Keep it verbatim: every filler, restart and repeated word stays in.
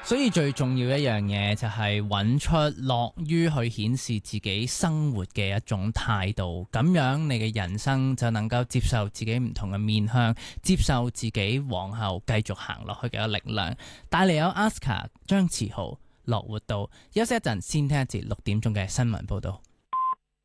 所以最重要一樣嘢就係揾出樂於去顯示自己生活嘅一種態度，咁樣你嘅人生就能夠接受自己唔同嘅面向，接受自己往後繼續行落去嘅一個力量。帶嚟有 Aska 張馳豪樂活道，休息一陣先聽一節六點鐘嘅新聞報道。